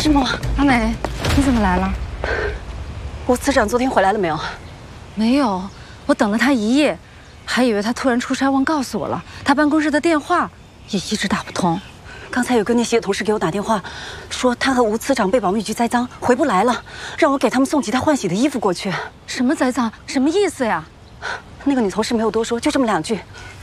是吗？ 阿美，你怎么来了？ 吴次长昨天回来了没有？ 没有，我等了他一夜，还以为他突然出差忘告诉我了。他办公室的电话也一直打不通。 刚才有个逆袭的同事给我打电话，说他和吴次长被保密局栽赃，回不来了，让我给他们送几套换洗的衣服过去。 什么栽赃？什么意思呀？ 那个女同事没有多说，就这么2句。